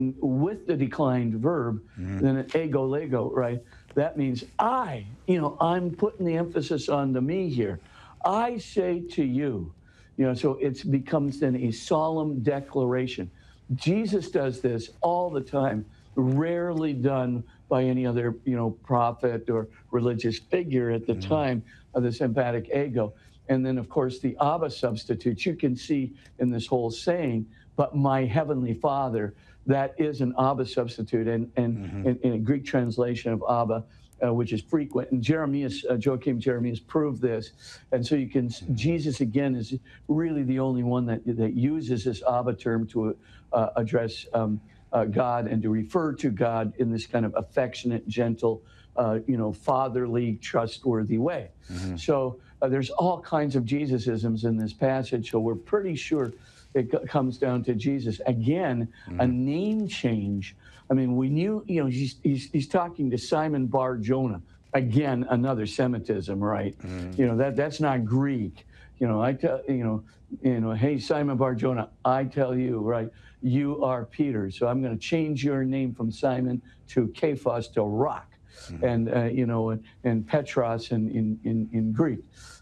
with the declined verb, then an ego lego, right? That means I, I'm putting the emphasis on the me here. I say to you, so it becomes then a solemn declaration. Jesus does this all the time, rarely done by any other, prophet or religious figure at the time of this emphatic ego. And then, of course, the Abba substitutes you can see in this whole saying, but my heavenly Father, that is an Abba substitute. And in a Greek translation of Abba, which is frequent. And Jeremias, Joachim Jeremias proved this. And so Jesus again is really the only one that uses this Abba term to address God and to refer to God in this kind of affectionate, gentle, fatherly, trustworthy way. So there's all kinds of Jesusisms in this passage. So we're pretty sure it comes down to Jesus. Again, a name change. I mean, we knew, he's talking to Simon Bar Jonah. Again, another Semitism, right? That's not Greek. Hey, Simon Bar Jonah, I tell you, right, you are Peter. So I'm going to change your name from Simon to Cephas to rock. And and Petros in Greek.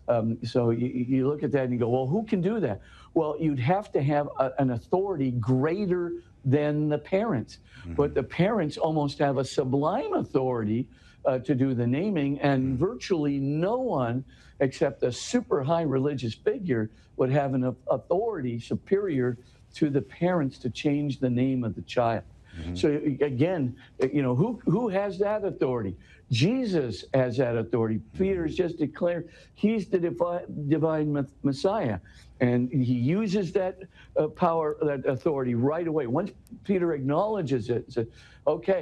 So you look at that and you go, well, who can do that? Well, you'd have to have an authority greater than the parents. But the parents almost have a sublime authority to do the naming, and virtually no one except a super high religious figure would have an authority superior to the parents to change the name of the child. So again, who has that authority? Jesus has that authority. Peter has just declared he's the divine Messiah. And he uses that power, that authority right away. Once Peter acknowledges it, says, okay,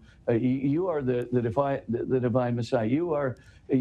you are the divine Messiah. You are,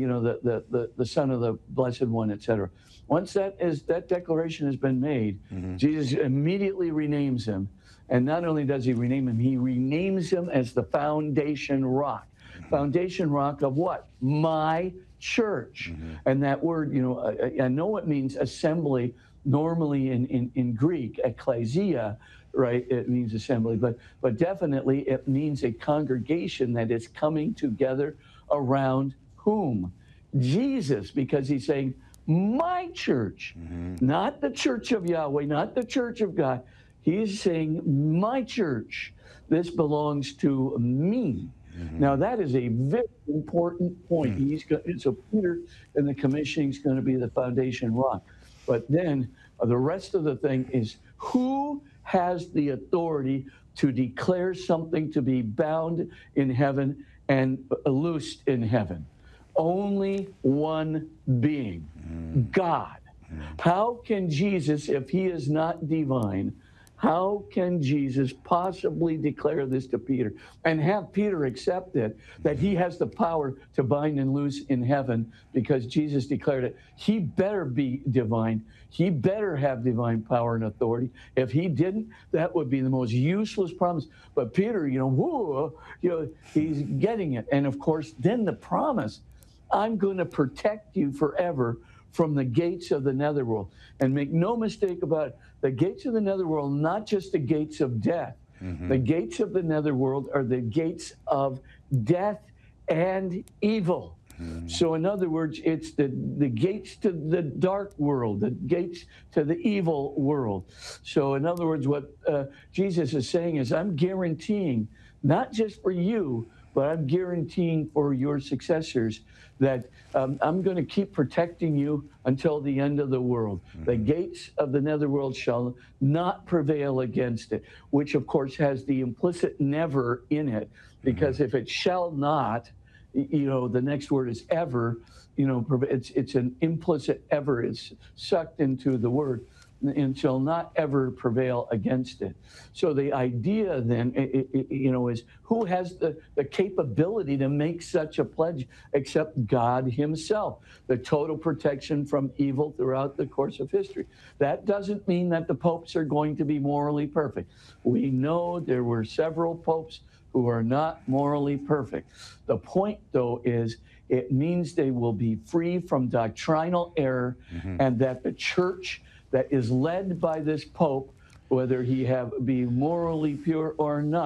the Son of the Blessed One, etc. Once that declaration has been made, Jesus immediately renames him. And not only does he rename him, he renames him as the foundation rock. Foundation rock of what? My church. And that word, I know it means assembly. Normally in Greek, ecclesia, right? It means assembly, but definitely it means a congregation that is coming together around whom? Jesus, because he's saying, my church, not the church of Yahweh, not the church of God. He's saying, my church, this belongs to me. Now, that is a very important point. So Peter in the commissioning is going to be the foundation rock. But then the rest of the thing is who has the authority to declare something to be bound in heaven and loosed in heaven? Only one being, God. How can Jesus, if he is not divine, how can Jesus possibly declare this to Peter and have Peter accept it, that he has the power to bind and loose in heaven because Jesus declared it? He better be divine. He better have divine power and authority. If he didn't, that would be the most useless promise. But Peter, he's getting it. And of course, then the promise, I'm going to protect you forever from the gates of the netherworld. And make no mistake about it, the gates of the netherworld, not just the gates of death. The gates of the netherworld are the gates of death and evil. So in other words, it's the gates to the dark world, the gates to the evil world. So in other words, what Jesus is saying is, I'm guaranteeing, not just for you, but I'm guaranteeing for your successors that I'm going to keep protecting you until the end of the world. The gates of the netherworld shall not prevail against it, which of course has the implicit never in it, because if it shall not, the next word is ever, it's an implicit ever. It's sucked into the word and shall not ever prevail against it. So the idea then, is who has the capability to make such a pledge except God himself, the total protection from evil throughout the course of history. That doesn't mean that the popes are going to be morally perfect. We know there were several popes who are not morally perfect. The point, though, is it means they will be free from doctrinal error, and that the church that is led by this pope, whether he be morally pure or not,